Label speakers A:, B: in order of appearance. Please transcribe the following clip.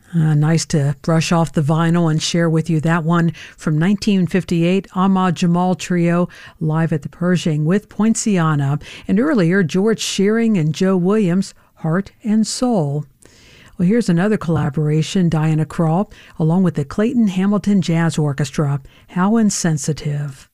A: Nice to brush off the vinyl and share with you that one from 1958, Ahmad Jamal Trio, live at the Pershing with Poinciana. And earlier, George Shearing and Joe Williams, Heart and Soul. Well, here's another collaboration, Diana Krall, along with the Clayton Hamilton Jazz Orchestra, How Insensitive.